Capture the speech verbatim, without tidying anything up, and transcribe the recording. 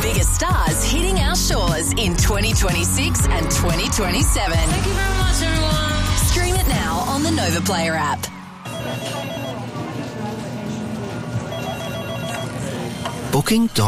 biggest stars hitting our shores in twenty twenty-six and twenty twenty-seven. Thank you very much, everyone. Stream it now on the Nova Player app. Booking.